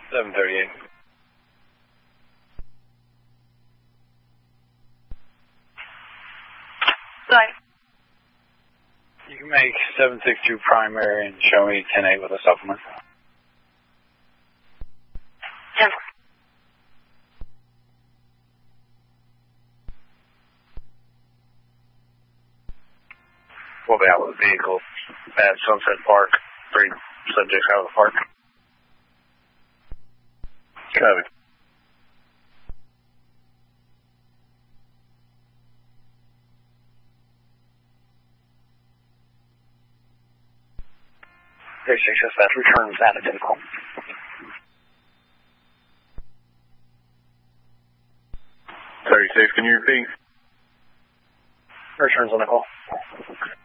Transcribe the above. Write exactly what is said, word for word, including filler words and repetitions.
seven thirty-eight. Sorry. You can make seven six two primary and show me ten eight with a supplement. ten. We'll be out with the vehicle at Sunset Park. Three subjects out of the park. Copy. Six dispatch returns at a vehicle. thirty-six, can you repeat? Returns on the call.